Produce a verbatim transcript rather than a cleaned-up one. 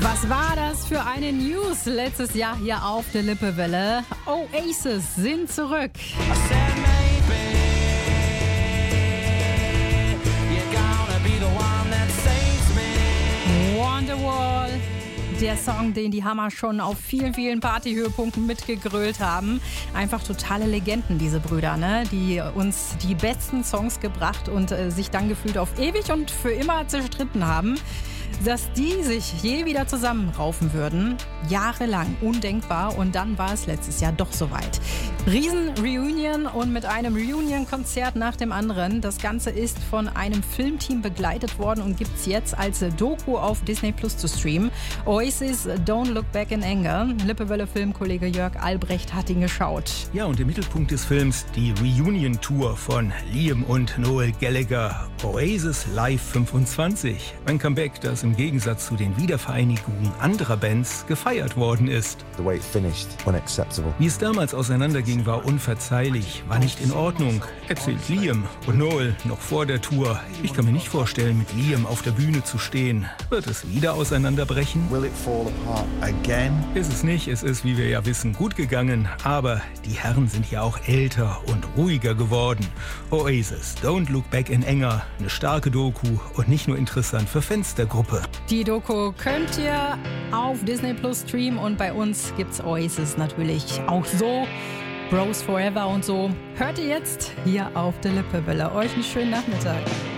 Was war das für eine News letztes Jahr hier auf der Lippewelle? Oasis sind zurück. Wonderwall. Der Song, den die Hammer schon auf vielen, vielen Partyhöhepunkten mitgegrölt haben. Einfach totale Legenden, diese Brüder, ne? Die uns die besten Songs gebracht und äh, sich dann gefühlt auf ewig und für immer zerstritten haben. Dass die sich je wieder zusammenraufen würden, jahrelang undenkbar, und dann war es letztes Jahr doch soweit. Riesen-Reunion und mit einem Reunion-Konzert nach dem anderen. Das Ganze ist von einem Filmteam begleitet worden und gibt es jetzt als Doku auf Disney Plus zu streamen. Oasis, Don't Look Back in Anger. Lippewelle-Filmkollege Jörg Albrecht hat ihn geschaut. Ja, und im Mittelpunkt des Films die Reunion-Tour von Liam und Noel Gallagher. Oasis Live fünfundzwanzig. Ein Comeback, das im Gegensatz zu den Wiedervereinigungen anderer Bands gefeiert worden ist. The way it finished, unacceptable. Wie es damals auseinanderging, war unverzeihlich, war nicht in Ordnung, erzählt Liam. Und Noel noch vor der Tour: Ich kann mir nicht vorstellen, mit Liam auf der Bühne zu stehen. Wird es wieder auseinanderbrechen? Will it fall apart again? Ist es nicht, es ist, wie wir ja wissen, gut gegangen. Aber die Herren sind ja auch älter und ruhiger geworden. Oasis, Don't Look Back in Anger. Eine starke Doku und nicht nur interessant für Fans der Gruppe. Die Doku könnt ihr auf Disney Plus streamen und bei uns gibt's Oasis natürlich auch so. Bros Forever und so. Hört ihr jetzt hier auf der Lippewelle. Euch einen schönen Nachmittag.